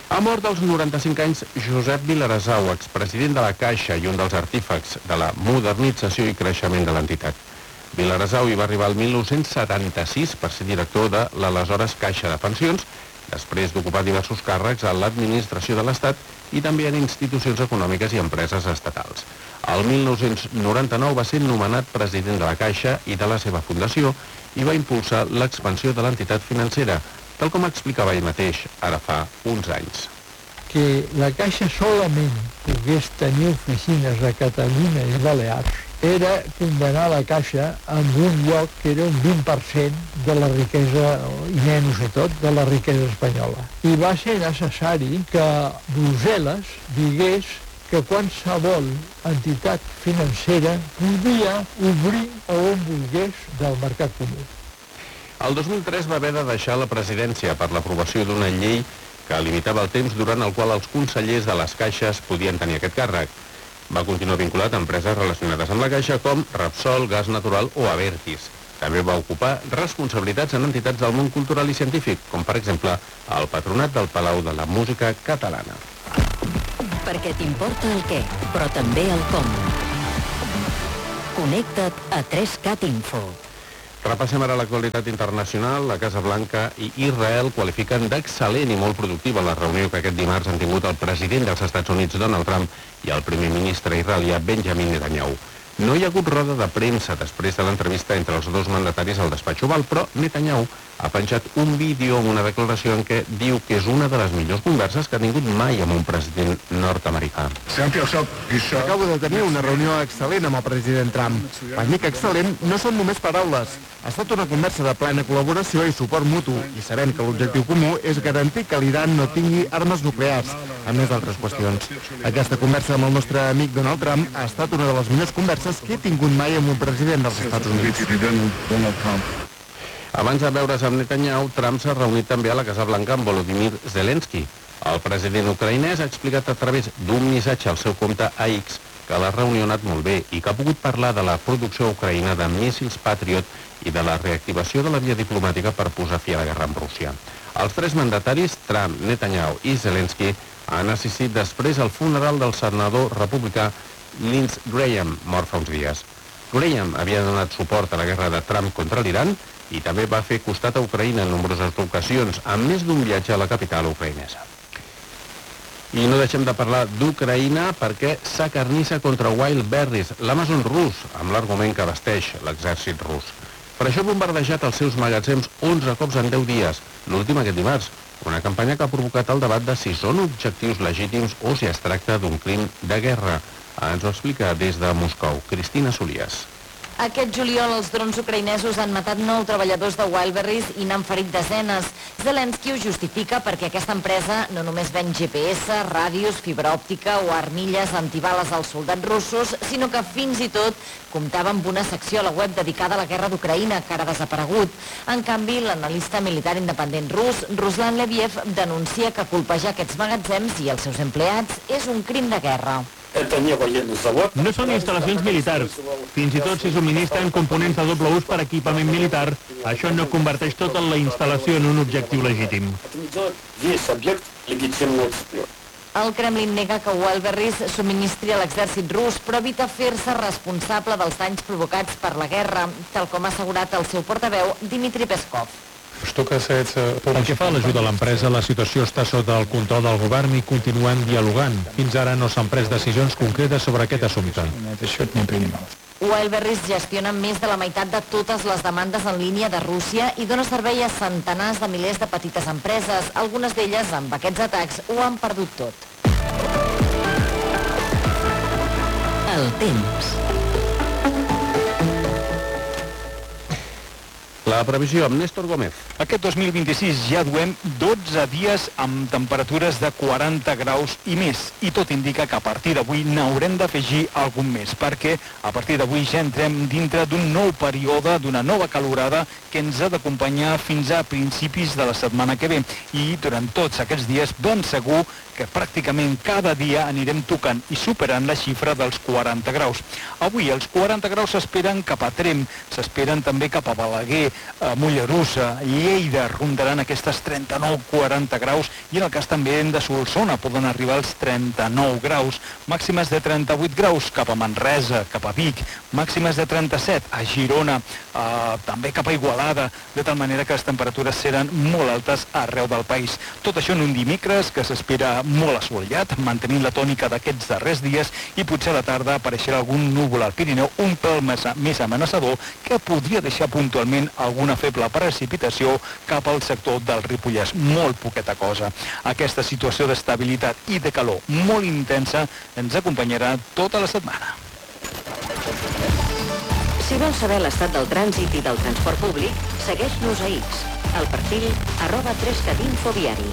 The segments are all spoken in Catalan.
Ha mort als 95 anys Josep Vilarasau, expresident de la Caixa i un dels artífex de la modernització i creixement de l'entitat. Vilarasau hi va arribar el 1976 per ser director de l'aleshores Caixa de Pensions, després d'ocupar diversos càrrecs a l'administració de l'Estat i també en institucions econòmiques i empreses estatals. El 1999 va ser nomenat president de la Caixa i de la seva fundació i va impulsar l'expansió de l'entitat financera, tal com explicava ell mateix ara fa uns anys. Que la Caixa solament pogués tenir oficines a Catalunya i Balears era condemnar la Caixa amb un lloc que era un 20% de la riquesa, i menys de tot, de la riquesa espanyola. I va ser necessari que Brussel·les digués que qualsevol entitat financera podia obrir on volgués del mercat comú. El 2003 va haver de deixar la presidència per l'aprovació d'una llei que limitava el temps durant el qual els consellers de les caixes podien tenir aquest càrrec. Va continuar vinculat a empreses relacionades amb la Caixa com Repsol, Gas Natural o Abertis. També va ocupar responsabilitats en entitats del món cultural i científic, com per exemple el Patronat del Palau de la Música Catalana. Perquè t'importa el què, però també el com. Connecta't a 3Cat Info. Repassem ara l'actualitat internacional. La Casa Blanca i Israel qualifiquen d'excel·lent i molt productiva la reunió que aquest dimarts han tingut el president dels Estats Units, Donald Trump, i el primer ministre israelià, Benjamin Netanyahu. No hi ha hagut roda de premsa després de l'entrevista entre els dos mandataris al despatx Oval, però Netanyahu ha penjat un vídeo amb una declaració en què diu que és una de les millors converses que ha tingut mai amb un president nord-americà. Acabo de tenir una reunió excel·lent amb el president Trump. Per mi que excel·lent no són només paraules. Ha estat una conversa de plena col·laboració i suport mutu, i sabem que l'objectiu comú és garantir que l'Iran no tingui armes nuclears, a més d'altres qüestions. Aquesta conversa amb el nostre amic Donald Trump ha estat una de les millors converses que he tingut mai amb un president dels Estats Units. Abans de veure's amb Netanyahu, Trump s'ha reunit també a la Casa Blanca amb Volodymyr Zelensky. El president ucraïnès ha explicat a través d'un missatge al seu compte a X que la reunió ha anat molt bé i que ha pogut parlar de la producció ucraïna de míssils Patriot i de la reactivació de la via diplomàtica per posar fi a la guerra amb Rússia. Els tres mandataris, Trump, Netanyahu i Zelensky, han assistit després al funeral del senador republicà Lindsey Graham, mort fa uns dies. Graham havia donat suport a la guerra de Trump contra l'Iran i també va fer costat a Ucraïna en nombroses ocasions, amb més d'un viatge a la capital ucraïnesa. I no deixem de parlar d'Ucraïna perquè s'acarnissa contra Wildberries, l'Amazon rus, amb l'argument que vesteix l'exèrcit rus. Per això ha bombardejat els seus magatzems 11 cops en 10 dies, l'últim aquest dimarts, una campanya que ha provocat el debat de si són objectius legítims o si es tracta d'un crim de guerra. Ens ho explica des de Moscou, Cristina Solias. Aquest juliol els drons ucraïnesos han matat 9 treballadors de Wildberries i n'han ferit desenes. Zelensky ho justifica perquè aquesta empresa no només ven GPS, ràdios, fibra òptica o armilles antibales als soldats russos, sinó que fins i tot comptava amb una secció a la web dedicada a la guerra d'Ucraïna, que ara ha desaparegut. En canvi, l'analista militar independent rus, Ruslan Leviev, denuncia que colpejar aquests magatzems i els seus empleats és un crim de guerra. No són instal·lacions militars. Fins i tot si subministren components de doble ús per equipament militar, això no converteix tota la instal·lació en un objectiu legítim. El Kremlin nega que Wildberries subministri a l'exèrcit rus, però evita fer-se responsable dels danys provocats per la guerra, tal com ha assegurat el seu portaveu, Dmitry Peskov. Pel que fa a l'ajuda a l'empresa, la situació està sota el control del govern i continuen dialogant. Fins ara no s'han pres decisions concretes sobre aquest assumpte. Wildberries gestiona més de la meitat de totes les demandes en línia de Rússia i dona servei a centenars de milers de petites empreses. Algunes d'elles, amb aquests atacs, ho han perdut tot. El temps. La previsió amb Néstor Gómez. Aquest 2026 ja duem 12 dies amb temperatures de 40 graus i més. I tot indica que a partir d'avui n'haurem d'afegir algun més, perquè a partir d'avui ja entrem dintre d'un nou període, d'una nova calorada que ens ha d'acompanyar fins a principis de la setmana que ve. I durant tots aquests dies ben segur que pràcticament cada dia anirem tocant i superant la xifra dels 40 graus. Avui els 40 graus s'esperen cap a Tremp, s'esperen també cap a Balaguer, Mollerussa, Lleida rondaran aquestes 39-40 graus i en el cas també de Solsona poden arribar als 39 graus, màximes de 38 graus cap a Manresa, cap a Vic, màximes de 37 a Girona, també cap a Igualada, de tal manera que les temperatures seran molt altes arreu del país. Tot això en un dimecres que s'espera molt assolellat, mantenint la tònica d'aquests darrers dies, i potser a la tarda apareixerà algun núvol al Pirineu un pèl més amenaçador que podria deixar puntualment alguna feble precipitació cap al sector del Ripollès. Molt poqueta cosa. Aquesta situació d'estabilitat i de calor molt intensa ens acompanyarà tota la setmana. Si vols saber l'estat del trànsit i del transport públic, segueix-nos a X, al perfil @3catinfoviari.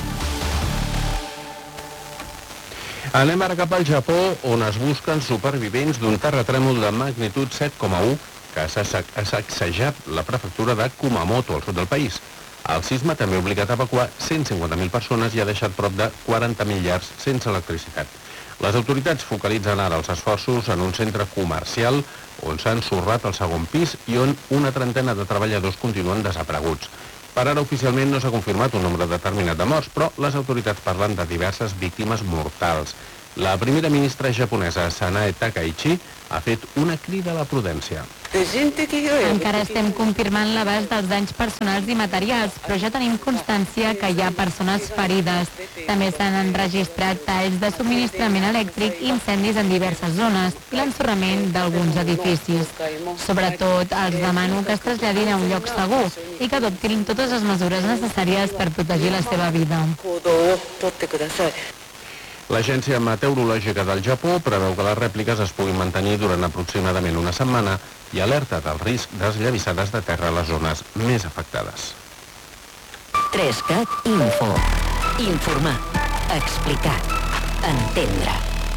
Anem ara cap al Japó, on es busquen supervivents d'un terratrèmol de magnitud 7,1 que s'ha sacsejat la prefectura de Kumamoto, al sud del país. El sisme també ha obligat a evacuar 150.000 persones i ha deixat prop de 40.000 llars sense electricitat. Les autoritats focalitzen ara els esforços en un centre comercial on s'ha ensorrat el segon pis i on una trentena de treballadors continuen desapareguts. Per ara, oficialment, no s'ha confirmat un nombre determinat de morts, però les autoritats parlen de diverses víctimes mortals. La primera ministra japonesa, Sanae Takaichi, ha fet una crida a la prudència. Encara estem confirmant l'abast dels danys personals i materials, però ja tenim constància que hi ha persones ferides. També s'han enregistrat talls de subministrament elèctric i incendis en diverses zones i l'ensorrament d'alguns edificis. Sobretot, els demano que es traslladin a un lloc segur i que adoptin totes les mesures necessàries per protegir la seva vida. L'Agència Meteorològica del Japó preveu que les rèpliques es puguin mantenir durant aproximadament una setmana i alerta del risc d'esllavissades de terra a les zones més afectades. 3CAT Info. Informar. Explicar. Entendre.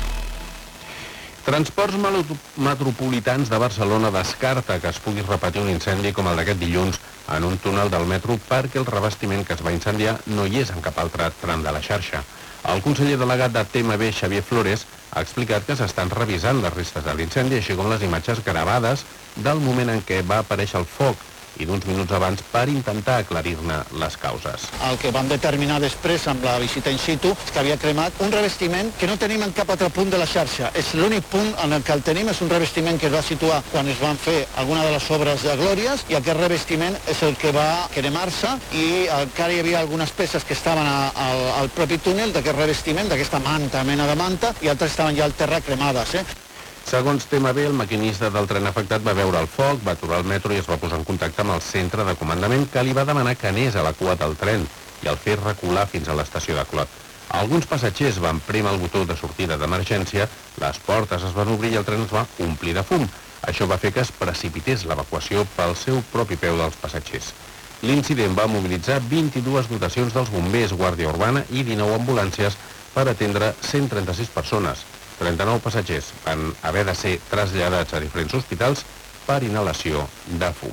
Transports metropolitans de Barcelona descarta que es pugui repetir un incendi com el d'aquest dilluns en un túnel del metro perquè el revestiment que es va incendiar no hi és en cap altre tram de la xarxa. El conseller delegat de TMB, Xavier Flores, ha explicat que s'estan revisant les restes de l'incendi, així com les imatges gravades del moment en què va aparèixer el foc i d'uns minuts abans per intentar aclarir-ne les causes. El que vam determinar després amb la visita in situ és que havia cremat un revestiment que no tenim en cap altre punt de la xarxa. És l'únic punt en el que el tenim, és un revestiment que es va situar quan es van fer alguna de les obres de Glòries i aquest revestiment és el que va cremar-se i encara hi havia algunes peces que estaven al propi túnel d'aquest revestiment, d'aquesta mena de manta, i altres estaven ja al terra cremades. Segons TMB, el maquinista del tren afectat va veure el foc, va aturar el metro i es va posar en contacte amb el centre de comandament que li va demanar que anés a la cua del tren i el fes recular fins a l'estació de Clot. Alguns passatgers van prémer el botó de sortida d'emergència, les portes es van obrir i el tren es va omplir de fum. Això va fer que es precipités l'evacuació pel seu propi peu dels passatgers. L'incident va mobilitzar 22 dotacions dels bombers, Guàrdia Urbana i 19 ambulàncies per atendre 136 persones. 39 passatgers van haver de ser traslladats a diferents hospitals per inhalació de fum.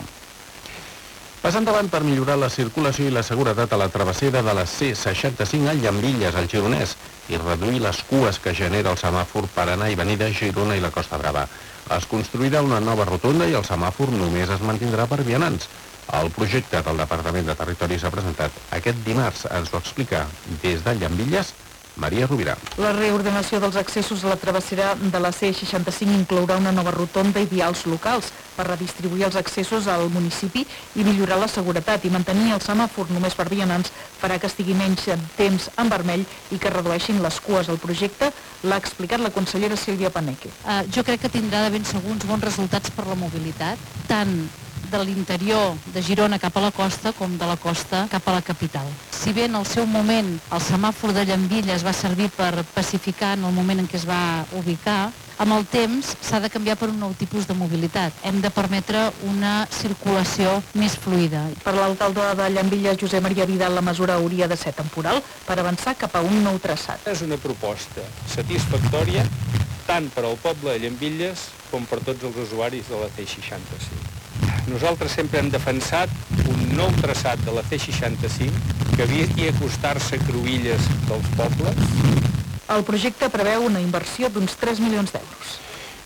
Passant davant per millorar la circulació i la seguretat a la travessera de la C65 a Llambilles, al Gironès, i reduir les cues que genera el semàfor per anar i venir de Girona i la Costa Brava. Es construirà una nova rotonda i el semàfor només es mantindrà per vianants. El projecte del Departament de Territori s'ha presentat aquest dimarts. Ens ho explica des de Llambilles Maria Rovira. La reordenació dels accessos a la travessera de la C65 inclourà una nova rotonda i vials locals per redistribuir els accessos al municipi i millorar la seguretat, i mantenir el semàfor només per vianants farà que estigui menys temps en vermell i que redueixin les cues. El projecte l'ha explicat la consellera Sílvia Paneque. Jo crec que tindrà de ben segur uns bons resultats per la mobilitat, tant de l'interior de Girona cap a la costa com de la costa cap a la capital. Si bé en el seu moment el semàfor de Llambilles va servir per pacificar en el moment en què es va ubicar, amb el temps s'ha de canviar per un nou tipus de mobilitat. Hem de permetre una circulació més fluida. Per l'alcalde de Llambilles, Josep Maria Vidal, la mesura hauria de ser temporal per avançar cap a un nou traçat. És una proposta satisfactòria tant per al poble de Llambilles com per tots els usuaris de la C65. Nosaltres sempre hem defensat un nou traçat de la C65 que havia d'acostar-se a cruïlles dels pobles. El projecte preveu una inversió d'uns 3 milions d'euros.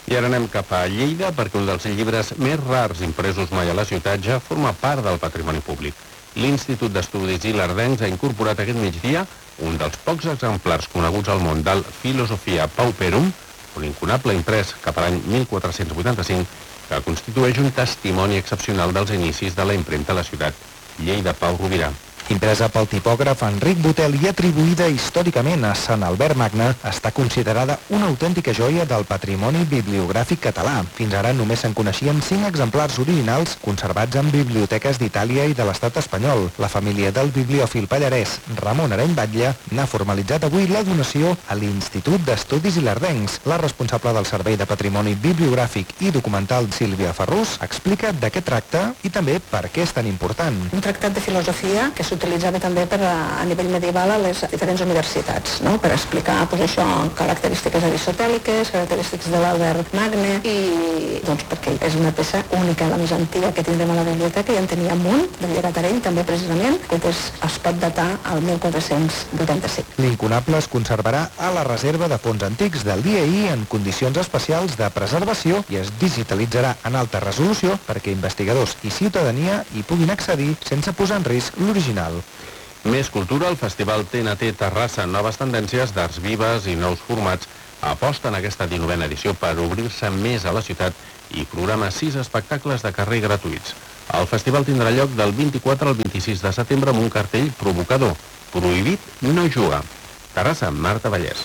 I ara anem cap a Lleida perquè un dels llibres més rars impresos mai a la ciutat ja forma part del patrimoni públic. L'Institut d'Estudis Ilerdencs ha incorporat aquest migdia un dels pocs exemplars coneguts al món del Philosophia Pauperum, un incunable imprès cap a l'any 1485, que constitueix un testimoni excepcional dels inicis de la impremta a la ciutat. Lleida, Pau Rovira. Impresa pel tipògraf Enric Botel i atribuïda històricament a Sant Albert Magne, està considerada una autèntica joia del patrimoni bibliogràfic català. Fins ara només se'n coneixien 5 exemplars originals conservats en biblioteques d'Itàlia i de l'estat espanyol. La família del bibliòfil pallarès Ramon Areny Batlle n'ha formalitzat avui la donació a l'Institut d'Estudis Ilerdencs. La responsable del Servei de Patrimoni Bibliogràfic i Documental, Sílvia Ferrús, explica de què tracta i també per què és tan important. Un tractat de filosofia que s'utilitzava també a nivell medieval a les diferents universitats, no? Per explicar característiques aristotèliques, característiques de l'Albert Magne i perquè és una peça única, la més antiga que tindrem a la biblioteca, i en tenia un munt del llegat Areny també precisament, que es pot datar al 1485. L'incunable es conservarà a la reserva de fons antics del DIE en condicions especials de preservació i es digitalitzarà en alta resolució perquè investigadors i ciutadania hi puguin accedir sense posar en risc l'original. Més cultura, el Festival TNT Terrassa Noves Tendències d'Arts Vives i Nous Formats aposta en aquesta 19a edició per obrir-se més a la ciutat i programa 6 espectacles de carrer gratuïts. El festival tindrà lloc del 24 al 26 de setembre amb un cartell provocador: prohibit no jugar. Terrassa, Marta Vallès.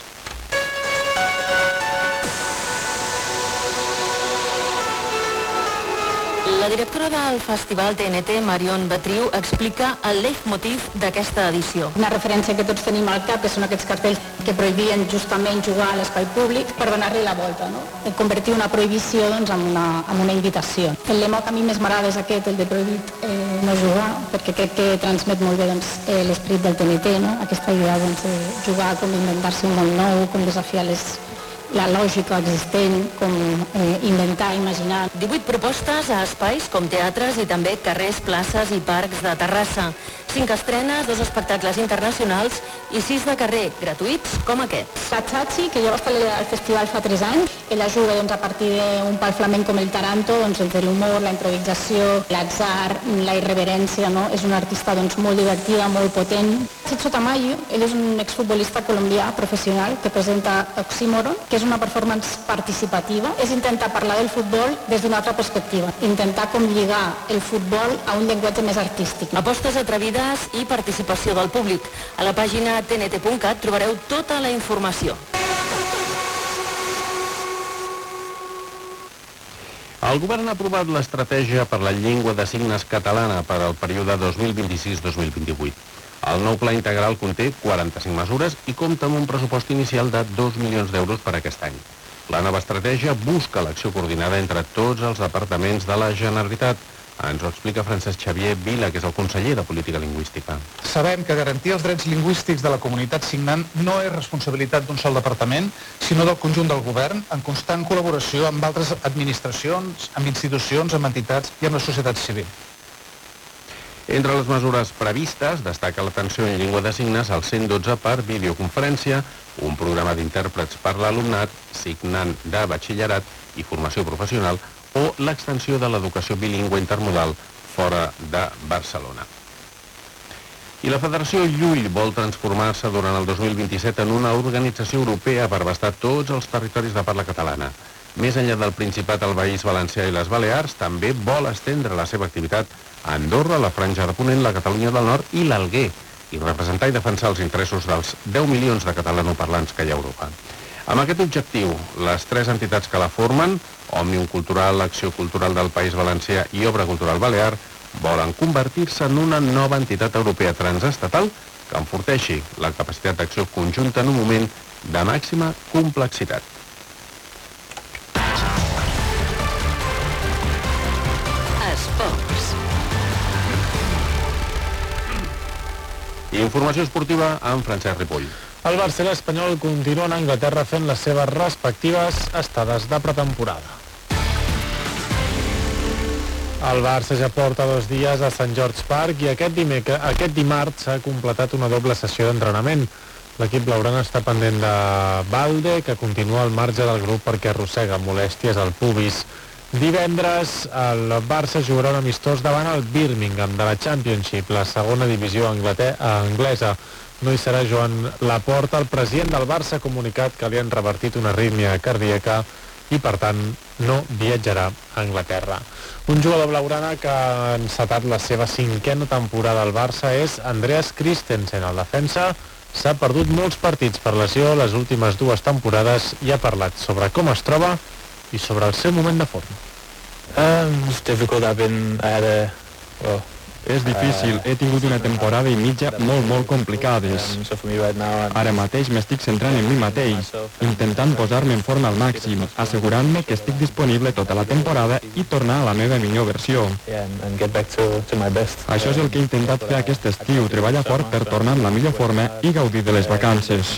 La directora del Festival TNT, Marion Batriu, explica el leitmotiv d'aquesta edició. Una referència que tots tenim al cap, que són aquests cartells que prohibien justament jugar a l'espai públic per donar-li la volta, no? Convertir una prohibició en una invitació. El lema que a mi més m'agrada és aquest, el de prohibit no jugar, perquè crec que transmet molt bé l'esperit del TNT, no? Aquesta idea de jugar, com inventar-se un món nou, com desafiar la lògica existent, com inventar, imaginar. 18 propostes a espais com teatres i també carrers, places i parcs de Terrassa. 5 estrenes, 2 espectacles internacionals i 6 de carrer, gratuïts com aquests. La Chachi, que ja va estar al festival fa 3 anys, ella juga a partir d'un pal flamenc com el Taranto, entre l'humor, la improvisació, l'atzar, la irreverència, no? És una artista molt divertida, molt potent. Chicho Tamayo, ell és un exfutbolista colombià professional que presenta Oxímoron, que és una performance participativa. És intentar parlar del futbol des d'una altra perspectiva, intentar com lligar el futbol a un llenguatge més artístic. Apostes atrevides i participació del públic. A la pàgina tnt.cat trobareu tota la informació. El govern ha aprovat l'estratègia per la llengua de signes catalana per al període 2026-2028. El nou pla integral conté 45 mesures i compta amb un pressupost inicial de 2 milions d'euros per aquest any. La nova estratègia busca l'acció coordinada entre tots els departaments de la Generalitat. Ens ho explica Francesc Xavier Vila, que és el conseller de Política Lingüística. Sabem que garantir els drets lingüístics de la comunitat signant no és responsabilitat d'un sol departament, sinó del conjunt del govern, en constant col·laboració amb altres administracions, amb institucions, amb entitats i amb la societat civil. Entre les mesures previstes destaca l'atenció en llengua de signes al 112 per videoconferència, un programa d'intèrprets per l'alumnat, signant de batxillerat i formació professional, o l'extensió de l'educació bilingüe intermodal fora de Barcelona. I la Federació Llull vol transformar-se durant el 2027 en una organització europea per abastar tots els territoris de parla catalana. Més enllà del Principat, el País Valencià i les Balears, també vol estendre la seva activitat a Andorra, la Franja de Ponent, la Catalunya del Nord i l'Alguer, i representar i defensar els interessos dels 10 milions de catalanoparlants que hi ha a Europa. Amb aquest objectiu, les 3 entitats que la formen, Òmnium Cultural, Acció Cultural del País Valencià i Obra Cultural Balear, volen convertir-se en una nova entitat europea transestatal que enforteixi la capacitat d'acció conjunta en un moment de màxima complexitat. Esports. Informació esportiva amb Francesc Ripoll. El Barça i l'Espanyol continuen a Anglaterra fent les seves respectives estades de pretemporada. El Barça ja porta 2 dies a Sant George Park i aquest dimarts s'ha completat una doble sessió d'entrenament. L'equip blaugrana està pendent de Balde, que continua al marge del grup perquè arrossega molèsties al pubis. Divendres, el Barça jugarà un amistós davant el Birmingham de la Championship, la segona divisió anglesa. No hi serà Joan Laporta, el president del Barça ha comunicat que li han revertit una arrítmia cardíaca i, per tant, no viatjarà a Anglaterra. Un jugador blaugrana que ha encetat la seva 5a temporada al Barça és Andreas Christensen. El defensa s'ha perdut molts partits per lesió les últimes 2 temporades i ha parlat sobre com es troba i sobre el seu moment de forma. És difícil, he tingut una temporada i mitja molt complicades. Ara mateix m'estic centrant en mi mateix, intentant posar-me en forma al màxim, assegurant-me que estic disponible tota la temporada i tornar a la meva millor versió. Això és el que he intentat fer aquest estiu, treballar fort per tornar amb la millor forma i gaudir de les vacances.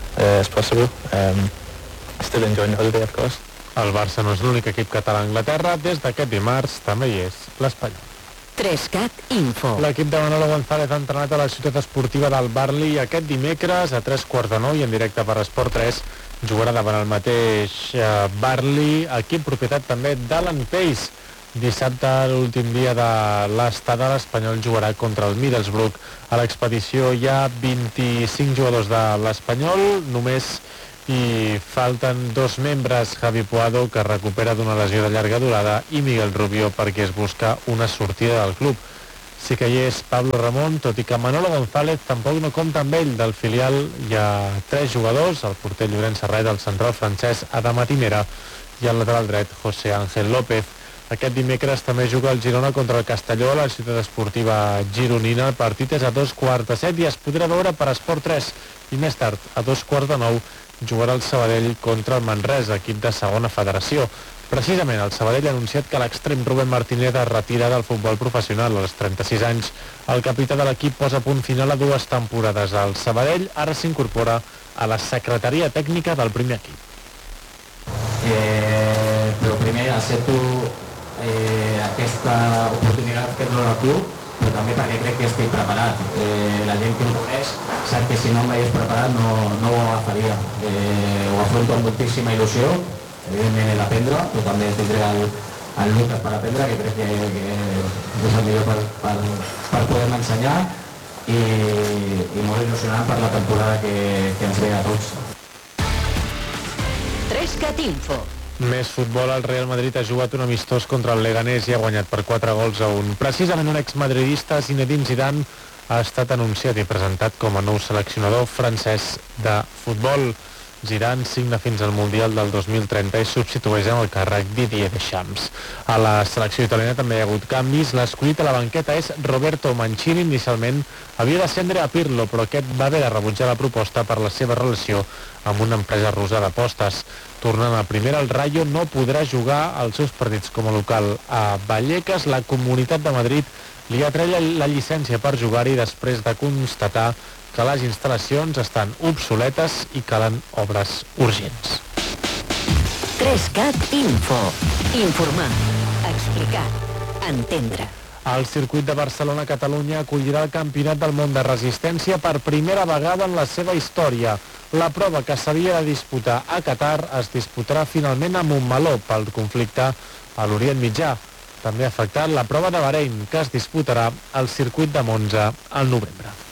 El Barça no és l'únic equip català a Anglaterra. Des d'aquest dimarts també hi és l'Espanyol. 3CAT Info. L'equip de Manolo González ha entrenat a la ciutat esportiva del Barli i aquest dimecres a 3:45 i en directe per Esport 3 jugarà davant el mateix Barli, equip propietat també d'Alan Pace. Dissabte, l'últim dia de l'estada, l'Espanyol jugarà contra el Middlesbrough. A l'expedició hi ha 25 jugadors de l'Espanyol, només i falten 2 membres, Javi Puado, que recupera d'una lesió de llarga durada, i Miguel Rubio, perquè es busca una sortida del club. Sí que hi és Pablo Ramón, tot i que Manolo González tampoc no compta amb ell. Del filial hi ha 3 jugadors, el porter Llorenç Serret, el central francès Adama Timera i el lateral dret José Ángel López. Aquest dimecres també juga el Girona contra el Castelló a la ciutat esportiva gironina. El partit és a 7:15 i es podrà veure per Esport 3. I més tard, a 9:15, jugarà el Sabadell contra el Manresa, equip de segona federació. Precisament el Sabadell ha anunciat que l'extrem Rubén Martínez es retira del futbol professional als 36 anys. El capità de l'equip posa punt final a 2 temporades. El Sabadell ara s'incorpora a la secretaria tècnica del primer equip. Però primer accepto aquesta oportunitat que em dona el club, però també perquè crec que estic preparat. La gent que em coneix sap que si no em veiés preparat no ho agafaria. Ho afronto amb moltíssima il·lusió, evidentment he d'aprendre, però també tindré el Lucas per aprendre, que crec que és el millor per poder-me ensenyar, i molt il·lusionant per la temporada que ens ve a tots. 3CAT Info. Més futbol, el Real Madrid ha jugat un amistós contra el Leganés i ha guanyat per 4-1. Precisament un exmadridista, Zinedine Zidane, ha estat anunciat i presentat com a nou seleccionador francès de futbol. Zidane signa fins al Mundial del 2030 i substitueix en el càrrec Didier Deschamps. A la selecció italiana també hi ha hagut canvis. L'escollit a la banqueta és Roberto Mancini. Inicialment havia de ser Andrea Pirlo, però aquest va haver de rebutjar la proposta per la seva relació amb una empresa russa d'apostes. Tornant a primera, el Rayo no podrà jugar els seus partits com a local a Vallecas. La Comunitat de Madrid li ha tret la llicència per jugar-hi després de constatar que les instal·lacions estan obsoletes i calen obres urgents. 3CAT Info. Informar, explicar, entendre. El circuit de Barcelona-Catalunya acollirà el Campionat del Món de Resistència per primera vegada en la seva història. La prova que s'havia de disputar a Qatar es disputarà finalment a Montmeló pel conflicte a l'Orient Mitjà. També ha afectat la prova de Bahrein, que es disputarà al circuit de Monza al novembre.